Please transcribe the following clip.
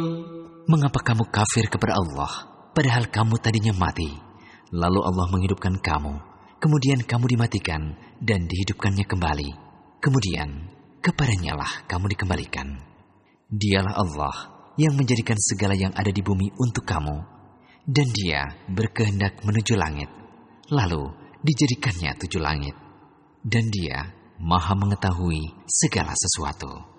Mengapa kamu kafir kepada Allah, padahal kamu tadinya mati? Lalu Allah menghidupkan kamu, kemudian kamu dimatikan dan dihidupkannya kembali. Kemudian kepadanya lah kamu dikembalikan. Dialah Allah yang menjadikan segala yang ada di bumi untuk kamu, dan Dia berkehendak menuju langit, lalu dijadikannya 7 langit, dan Dia Maha mengetahui segala sesuatu.